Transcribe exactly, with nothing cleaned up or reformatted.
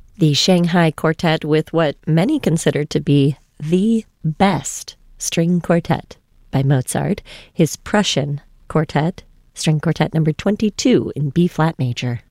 The Shanghai Quartet with what many consider to be the best string quartet by Mozart, his Prussian Quartet, string quartet number twenty-two in B-flat major.